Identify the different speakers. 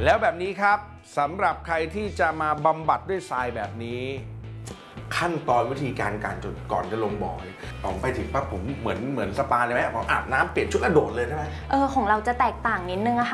Speaker 1: แล้วแบบนี้ครับสำหรับใครที่จะมาบำบัดด้วยทรายแบบนี้ ขั้นตอนวิธีการจนก่อนจะลงบ่อออกไปถึงปั๊บผมเหมือนสปาเลยไหมผมอาบน้ำเปลี่ยนชุดแล้วโดดเลยใช่ไหม
Speaker 2: ของเราจะแตกต่างนิดนึงอะค่ะ